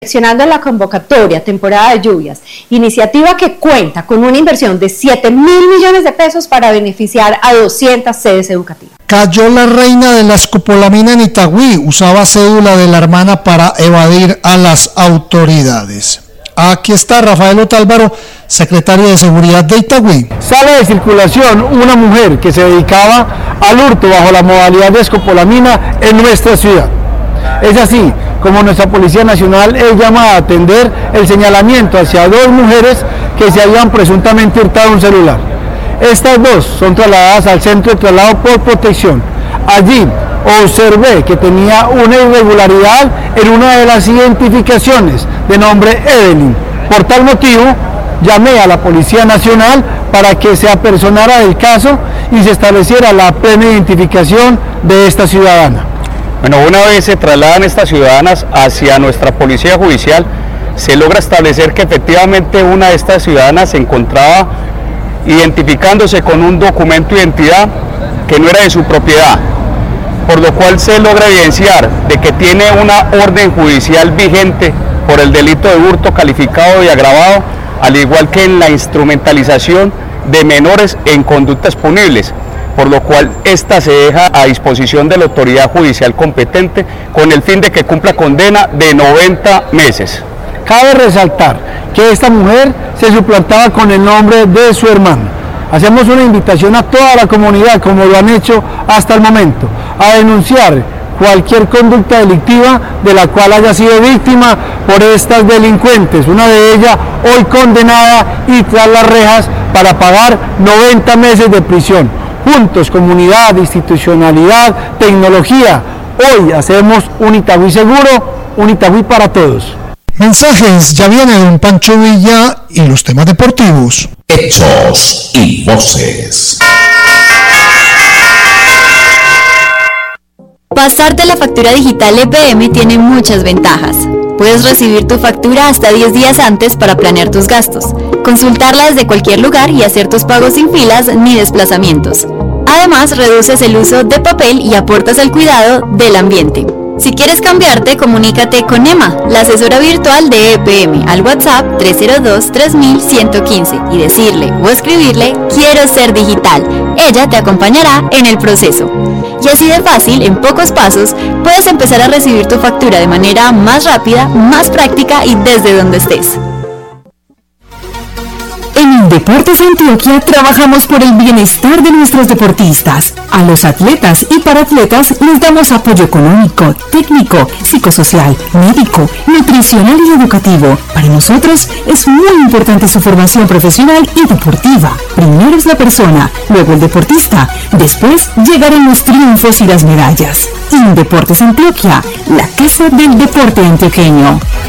Seleccionando la convocatoria temporada de lluvias, iniciativa que cuenta con una inversión de 7.000 millones de pesos para beneficiar a 200 sedes educativas. Cayó la reina de la escopolamina en Itagüí, usaba cédula de la hermana para evadir a las autoridades. Aquí está Rafael Otálvaro, secretario de Seguridad de Itagüí. Sale de circulación una mujer que se dedicaba al hurto bajo la modalidad de escopolamina en nuestra ciudad. Es así como nuestra Policía Nacional es llamada a atender el señalamiento hacia dos mujeres que se habían presuntamente hurtado un celular. Estas dos son trasladadas al centro de traslado por protección. Allí observé que tenía una irregularidad en una de las identificaciones de nombre Evelyn. Por tal motivo, llamé a la Policía Nacional para que se apersonara del caso y se estableciera la plena identificación de esta ciudadana. Bueno, una vez se trasladan estas ciudadanas hacia nuestra Policía Judicial, se logra establecer que efectivamente una de estas ciudadanas se encontraba identificándose con un documento de identidad que no era de su propiedad, por lo cual se logra evidenciar de que tiene una orden judicial vigente por el delito de hurto calificado y agravado, al igual que en la instrumentalización de menores en conductas punibles, por lo cual esta se deja a disposición de la autoridad judicial competente con el fin de que cumpla condena de 90 meses. Cabe resaltar que esta mujer se suplantaba con el nombre de su hermano. Hacemos una invitación a toda la comunidad, como lo han hecho hasta el momento, a denunciar cualquier conducta delictiva de la cual haya sido víctima por estas delincuentes, una de ellas hoy condenada y tras las rejas para pagar 90 meses de prisión. Juntos, comunidad, institucionalidad, tecnología, hoy hacemos un Itagüí seguro, un Itagüí para todos. Mensajes, ya viene don Pancho Villa y los temas deportivos. Hechos y voces. Pasarte la factura digital EPM tiene muchas ventajas. Puedes recibir tu factura hasta 10 días antes para planear tus gastos, consultarla desde cualquier lugar y hacer tus pagos sin filas ni desplazamientos. Además, reduces el uso de papel y aportas al cuidado del ambiente. Si quieres cambiarte, comunícate con Emma, la asesora virtual de EPM, al WhatsApp 302-3115 y decirle o escribirle "Quiero ser digital". Ella te acompañará en el proceso. Y así de fácil, en pocos pasos, puedes empezar a recibir tu factura de manera más rápida, más práctica y desde donde estés. En Deportes Antioquia trabajamos por el bienestar de nuestros deportistas. A los atletas y paratletas les damos apoyo económico, técnico, psicosocial, médico, nutricional y educativo. Para nosotros es muy importante su formación profesional y deportiva. Primero es la persona, luego el deportista, después llegarán los triunfos y las medallas. En Deportes Antioquia, la casa del deporte antioqueño.